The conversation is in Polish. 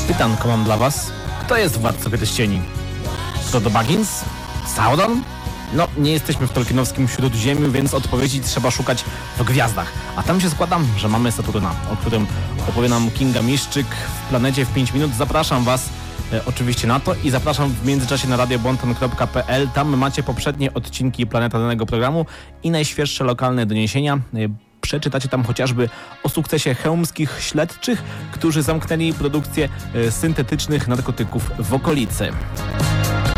Pytanko mam dla was. Kto jest władcą pierścieni? Frodo Baggins? Sauron? No, nie jesteśmy w tolkienowskim Śródziemiu, więc odpowiedzi trzeba szukać w gwiazdach. A tam się składam, że mamy Saturna, o którym opowie nam Kinga Miszczyk w Planecie w 5 minut. Zapraszam was oczywiście na to i zapraszam w międzyczasie na radiobonton.pl. Tam macie poprzednie odcinki planetarnego programu i najświeższe lokalne doniesienia. Przeczytacie tam chociażby o sukcesie chełmskich śledczych, którzy zamknęli produkcję syntetycznych narkotyków w okolicy.